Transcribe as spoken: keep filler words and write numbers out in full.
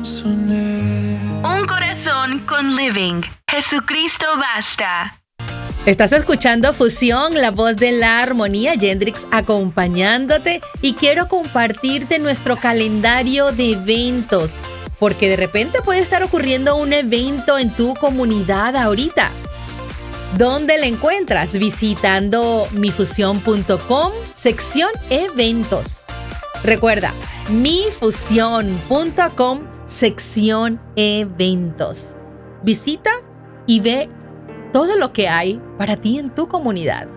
Un corazón con Living. Jesucristo basta. Estás escuchando Fusión, la voz de la armonía, Yendrix acompañándote, y quiero compartirte nuestro calendario de eventos, porque de repente puede estar ocurriendo un evento en tu comunidad ahorita. ¿Dónde la encuentras? Visitando mi fusión punto com, sección eventos. Recuerda, mi fusión punto com, sección eventos. Visita y ve todo lo que hay para ti en tu comunidad.